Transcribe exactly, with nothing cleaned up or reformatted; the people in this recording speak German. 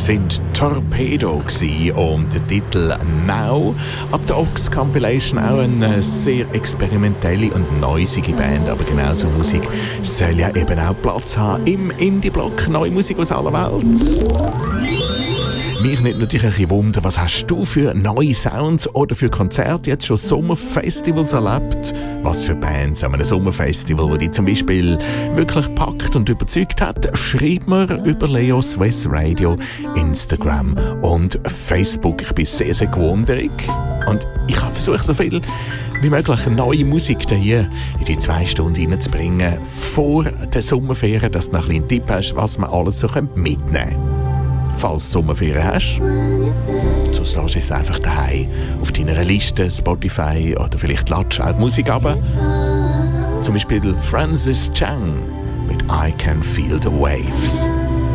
sind Torpedo und der Titel Now. Ab der Ox Compilation auch eine sehr experimentelle und neusige Band, aber genauso Musik soll ja eben auch Platz haben im Indie-Block. Neue Musik aus aller Welt. Mich nimmt natürlich ein bisschen Wunder, was hast du für neue Sounds oder für Konzerte jetzt schon Sommerfestivals erlebt? Was für Bands an einem Sommerfestival, wo die zum Beispiel wirklich packt und überzeugt hat? Schreib mir über Leo Swiss Radio, Instagram und Facebook. Ich bin sehr, sehr gewundert und ich habe versucht, so viel wie möglich neue Musik hier in die zwei Stunden reinzubringen vor der Sommerferien, dass du noch ein bisschen Tipp hast, was man alles so mitnehmen kann. Falls du Sommerferien hast, sonst lässt du es einfach daheim auf deiner Liste, Spotify oder vielleicht latsch auch die Musik runter. Zum Beispiel Francis Chang mit I Can Feel the Waves.